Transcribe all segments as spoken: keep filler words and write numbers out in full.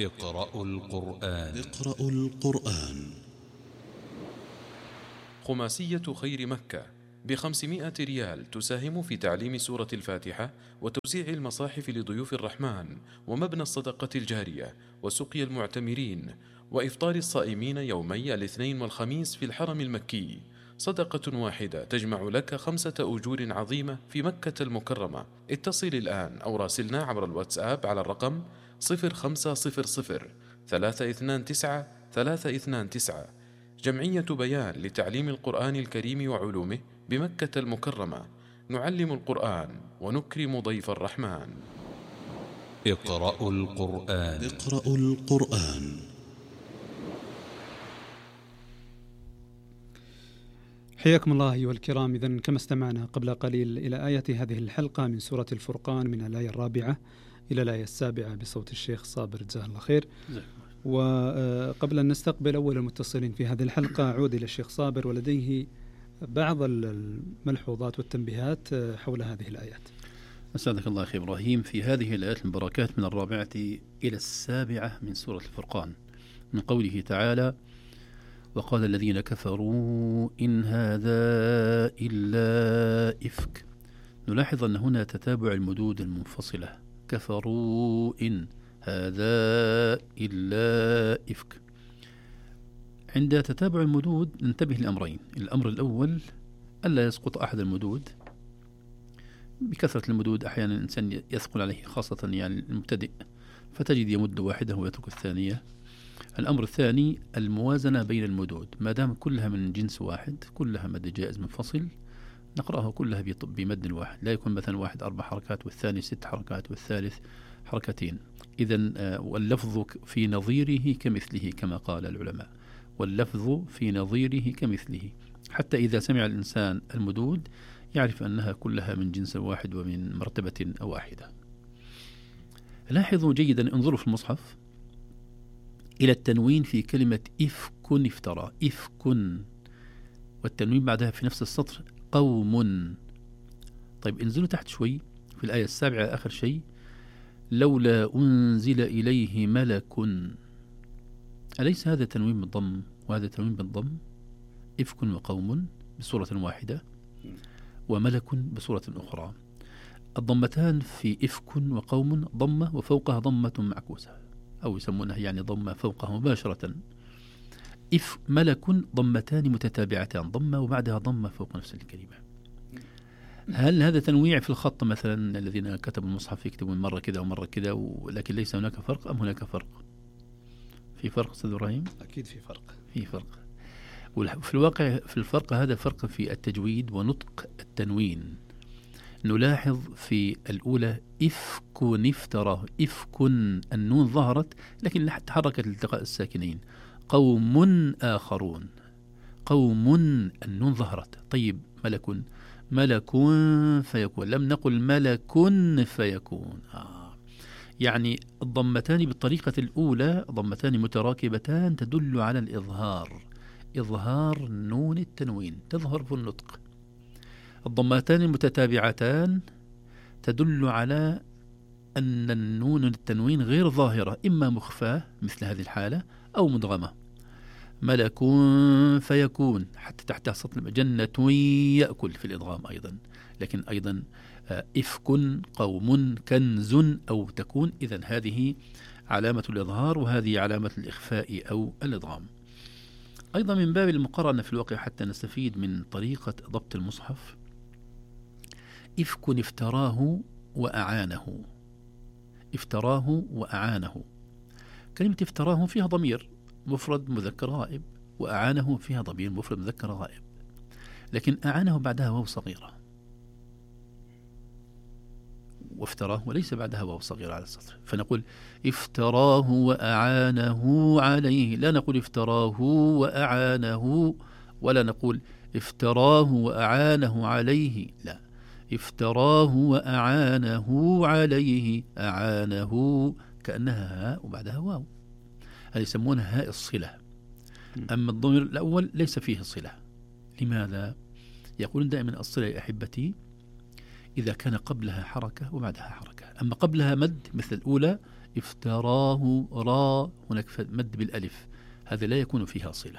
اقرأوا القرآن. اقرأوا القرآن. خماسية خير مكة بخمسمائة ريال تساهم في تعليم سورة الفاتحة وتوزيع المصاحف لضيوف الرحمن ومبنى الصدقة الجارية وسقي المعتمرين وإفطار الصائمين يومي الاثنين والخميس في الحرم المكي. صدقة واحدة تجمع لك خمسة أجور عظيمة في مكة المكرمة. اتصل الآن أو راسلنا عبر الواتساب على الرقم صفر خمسة صفر صفر ثلاثة اثنان تسعة ثلاثة اثنان تسعة. جمعية بيان لتعليم القرآن الكريم وعلومه بمكة المكرمة. نعلم القرآن ونكرم ضيف الرحمن. اقرأوا القرآن. اقرأوا القرآن. حياكم الله أيها الكرام. إذن كما استمعنا قبل قليل إلى آية هذه الحلقة من سورة الفرقان من الآية الرابعة إلى الآية السابعة بصوت الشيخ صابر جزاه الله خير. وقبل أن نستقبل أول المتصلين في هذه الحلقة أعود إلى الشيخ صابر ولديه بعض الملحوظات والتنبيهات حول هذه الآيات. أسعدك الله أخي إبراهيم. في هذه الآيات المباركات من الرابعة إلى السابعة من سورة الفرقان من قوله تعالى: وقال الذين كفروا إن هذا إلا إفك. نلاحظ أن هنا تتابع المدود المنفصلة. كفروا إن هذا إلا إفك. عند تتابع المدود ننتبه لأمرين. الأمر الأول ألا يسقط أحد المدود. بكثرة المدود أحيانا الإنسان يثقل عليه، خاصة يعني المبتدئ، فتجد يمد واحده ويترك الثانية. الأمر الثاني الموازنة بين المدود، ما دام كلها من جنس واحد، كلها مد جائز منفصل، نقرأها كلها بمد واحد، لا يكون مثلا واحد أربع حركات والثاني ست حركات والثالث حركتين. إذن واللفظ في نظيره كمثله كما قال العلماء، واللفظ في نظيره كمثله، حتى إذا سمع الإنسان المدود يعرف أنها كلها من جنس واحد ومن مرتبة واحدة. لاحظوا جيدا، انظروا في المصحف إلى التنوين في كلمة إفك افترى، إفك، والتنوين بعدها في نفس السطر قوم. طيب انزلوا تحت شوي في الآية السابعة آخر شيء: لولا أنزل إليه ملك. أليس هذا تنوين بالضم وهذا تنوين بالضم؟ إفك وقوم بصورة واحدة وملك بصورة أخرى. الضمتان في إفك وقوم ضمة وفوقها ضمة معكوسة، أو يسمونها يعني ضمة فوقها مباشرة. إف ملك ضمتان متتابعتان، ضمة وبعدها ضمة فوق نفس الكلمة. هل هذا تنويع في الخط مثلا؟ الذين كتبوا المصحف يكتبون مرة كذا ومرة كذا، ولكن ليس هناك فرق، أم هناك فرق؟ في فرق أستاذ إبراهيم؟ أكيد في فرق. في فرق. وفي الواقع في الفرق هذا فرق في التجويد ونطق التنوين. نلاحظ في الأولى إفك افترى، إفك النون ظهرت لكن تحركت التقاء الساكنين. قوم آخرون، قوم النون ظهرت. طيب ملك، ملك فيكون، لم نقل ملك فيكون. آه. يعني الضمتان بالطريقة الأولى ضمتان متراكبتان تدل على الإظهار، إظهار نون التنوين تظهر في النطق. الضمتان المتتابعتان تدل على أن النون التنوين غير ظاهرة، إما مخفاة مثل هذه الحالة أو مدغمة. ملك فيكون حتى تحتها سطر جنة يأكل في الإدغام أيضا، لكن أيضا إفك قوم كنز أو تكون. إذن هذه علامة الإظهار وهذه علامة الإخفاء أو الإدغام. أيضا من باب المقارنة في الواقع حتى نستفيد من طريقة ضبط المصحف: إفك افتراه وأعانه، افتراه وأعانه. كلمة افتراه فيها ضمير مفرد مذكر غائب، وأعانه فيها ضمير مفرد مذكر غائب، لكن أعانه بعدها واو صغيرة، وافتراه وليس بعدها واو صغيرة على السطر، فنقول افتراه وأعانه عليه، لا نقول افتراه وأعانه، ولا نقول افتراه وأعانه عليه، لا، افتراه وأعانه عليه، أعانه كأنها هاء وبعدها واو، هذه يسمونها هاء الصلة. أما الضمير الأول ليس فيه صلة. لماذا؟ يقولون دائما الصلة يا أحبتي إذا كان قبلها حركة وبعدها حركة، أما قبلها مد مثل الأولى افتراه را هناك مد بالألف، هذا لا يكون فيها صلة.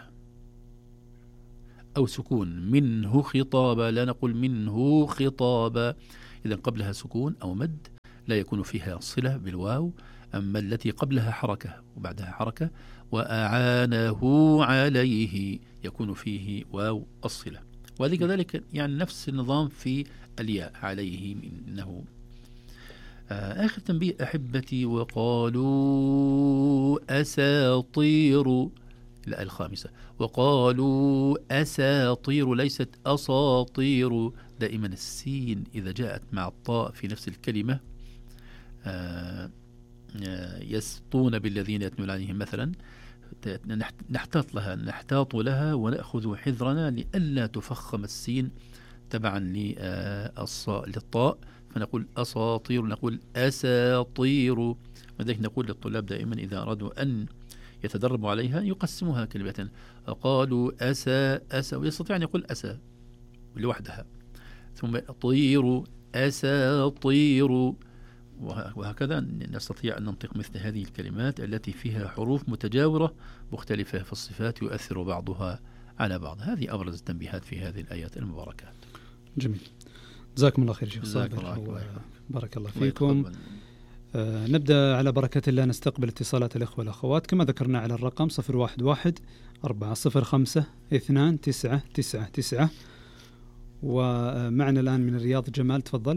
أو سكون منه خطابا، لا نقول منه خطابا، إذا قبلها سكون أو مد لا يكون فيها صلة بالواو. أما التي قبلها حركة وبعدها حركة، وأعانه عليه يكون فيه واو الصلة. وهذه كذلك يعني نفس النظام في الياء عليه إنه. آه آخر تنبيه أحبتي، وقالوا أساطير، لا الخامسة، وقالوا أساطير ليست أساطير. دائما السين إذا جاءت مع الطاء في نفس الكلمة آه يسطون بالذين يتلون عليهم مثلا، نحتاط لها نحتاط لها ونأخذ حذرنا لئلا تفخم السين تبعا للطاء، فنقول أساطير، نقول أساطير. ولذلك نقول للطلاب دائما إذا أرادوا أن يتدربوا عليها يقسموها كلمة، قالوا أسا أسا، ويستطيع أن يقول أسا لوحدها، ثم طير أساطير، وهكذا نستطيع أن ننطق مثل هذه الكلمات التي فيها حروف متجاورة مختلفة في الصفات يؤثر بعضها على بعض. هذه أبرز التنبيهات في هذه الآيات المباركات. جميل، جزاكم الله خير شيخ صابر، بارك الله فيكم. آه نبدأ على بركة الله، نستقبل اتصالات الأخوة والأخوات كما ذكرنا على الرقم صفر واحد واحد أربعة صفر خمسة اثنان تسعة تسعة تسعة. ومعنا الآن من الرياض جمال، تفضل.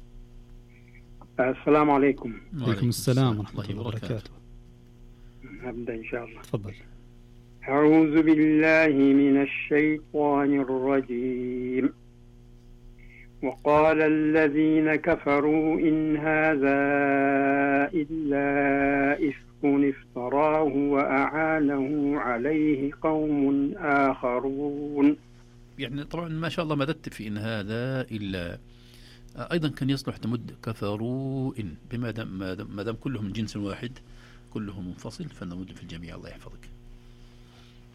السلام عليكم. وعليكم السلام ورحمة الله وبركاته. نبدأ إن شاء الله. تفضل. أعوذ بالله من الشيطان الرجيم. وقال الذين كفروا إن هذا إلا إفك افتراه وأعانه عليه قوم آخرون. يعني طبعا ما شاء الله مددت في إن هذا إلا، أيضا كان يصلح تمد كفروا إن، بما دام ما دام كلهم من جنس واحد كلهم منفصل فنمد في الجميع. الله يحفظك.